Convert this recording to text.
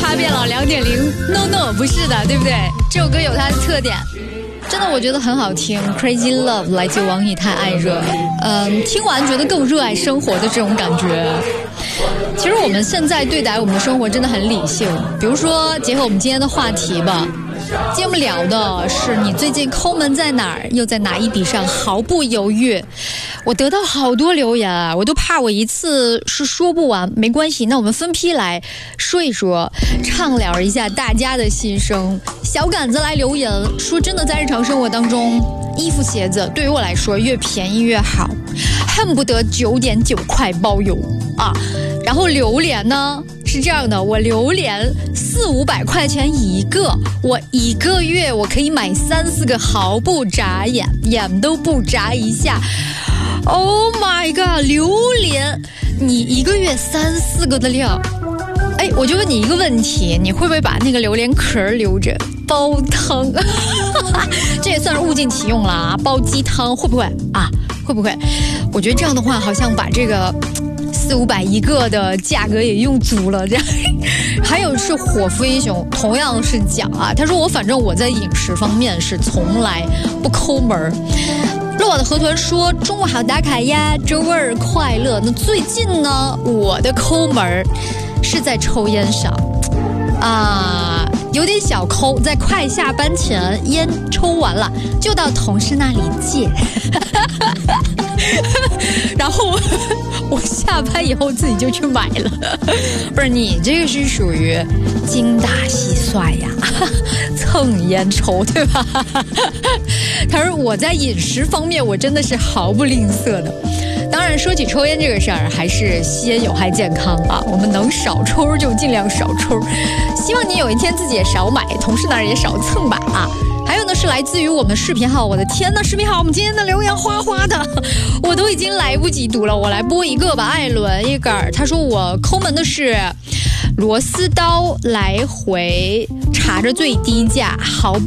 他变老2.0 ，no no 不是的，对不对？这首歌有它的特点，真的我觉得很好听。Crazy Love 来自王以太爱热，听完觉得更热爱生活的这种感觉。其实我们现在对待我们的生活真的很理性，比如说结合我们今天的话题吧。今天我们聊的是你最近抠门在哪儿，又在哪一笔上毫不犹豫。我得到好多留言啊，我都怕我一次是说不完，没关系，那我们分批来说一说，畅聊一下大家的心声。小杆子来留言说，真的在日常生活当中，衣服鞋子对于我来说越便宜越好，恨不得9.9块包邮啊。然后榴莲呢是这样的，我榴莲400-500块钱一个，我1个月我可以买3-4个，毫不眨眼，眼都不眨一下。Oh my god， 榴莲你1个月3-4个的量。哎，我就问你一个问题，你会不会把那个榴莲壳留着煲汤？这也算是物尽其用了啊，煲鸡汤会不会啊？会不会？我觉得这样的话好像把这个400-500一个的价格也用足了，这样。还有是火夫英雄，同样是讲啊，他说反正我在饮食方面是从来不抠门。落网的河豚说，中午好打卡呀，周二快乐。那最近呢，我的抠门是在抽烟上啊，有点小抠，在快下班前烟抽完了就到同事那里借。然后我下班以后自己就去买了。不是，你这个是属于精打细算呀，蹭烟抽，对吧？他说我在饮食方面我真的是毫不吝啬的。当然说起抽烟这个事儿，还是吸烟有害健康啊，我们能少抽就尽量少抽，希望你有一天自己也少买，同事那儿也少蹭吧啊。还有呢是来自于我们视频号，我的天呐，视频号我们今天的留言哗哗的，我都已经来不及读了，我来播一个吧。艾伦一杆儿，他说我抠门的是螺丝刀来回查着最低价，毫